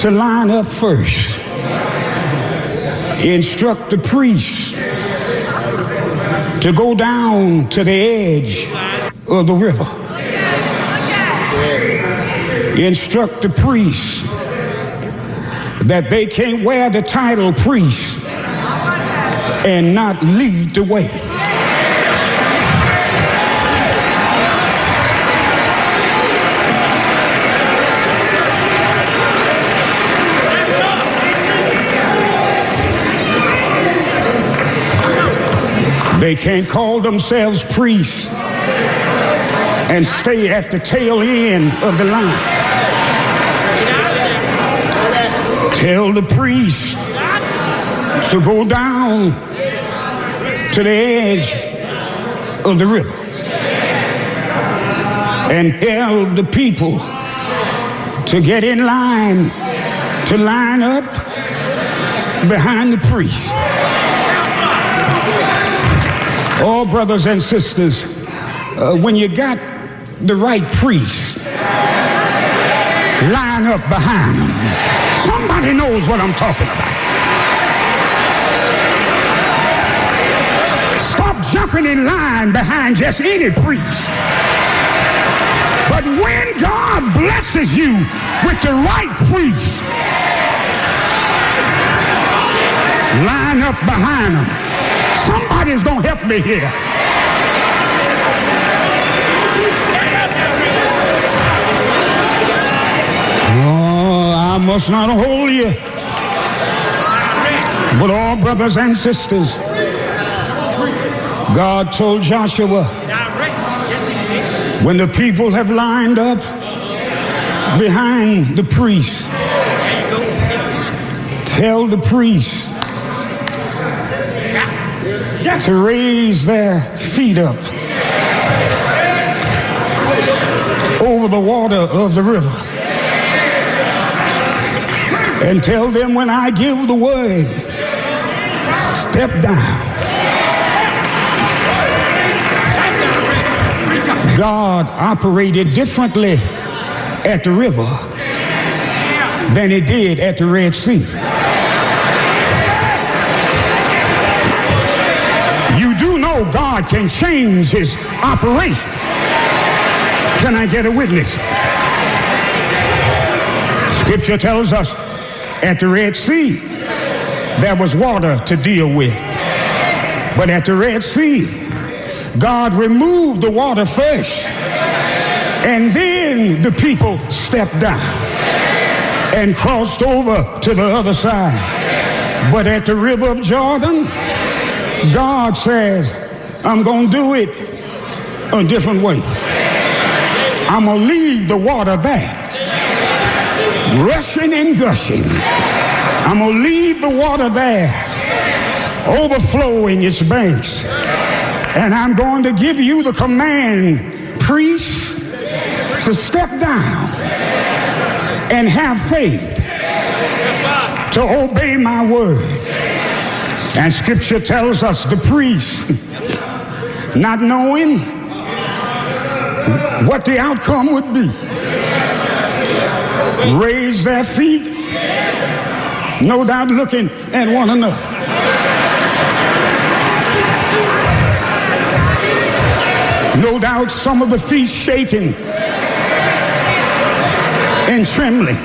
to line up first. Instruct the priest to go down to the edge of the river. Instruct the priests that they can't wear the title priest and not lead the way. They can't call themselves priests and stay at the tail end of the line. Tell the priest to go down to the edge of the river and tell the people to get in line, to line up behind the priest. Oh, brothers and sisters, when you got the right priest, line up behind them. Somebody knows what I'm talking about. Stop jumping in line behind just any priest. But when God blesses you with the right priest, line up behind them. Somebody's going to help me here. I must not hold you. But all brothers and sisters, God told Joshua, when the people have lined up behind the priest, tell the priest to raise their feet up over the water of the river. And tell them when I give the word, step down. God operated differently at the river than he did at the Red Sea. You do know God can change his operation. Can I get a witness? Scripture tells us at the Red Sea, there was water to deal with. But at the Red Sea, God removed the water first. And then the people stepped down and crossed over to the other side. But at the river of Jordan, God says, I'm going to do it a different way. I'm going to leave the water there, rushing and gushing. I'm going to leave the water there, overflowing its banks. And I'm going to give you the command, priests, to step down and have faith to obey my word. And scripture tells us the priests, not knowing what the outcome would be, raised their feet, no doubt looking at one another. No doubt some of the feet shaking and trembling.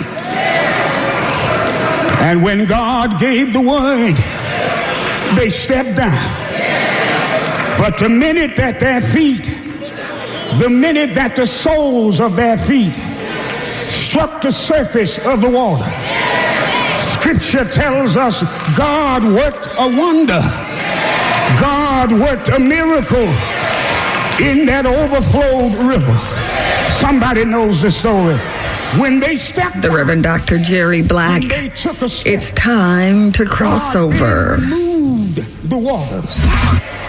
And when God gave the word, they stepped down. But the minute that their feet, the minute that the soles of their feet struck the surface of the water, scripture tells us God worked a wonder. God worked a miracle in that overflowed river. Somebody knows the story. When they stepped, the Reverend Dr. Jerry Black, it's time to cross over. Moved the waters.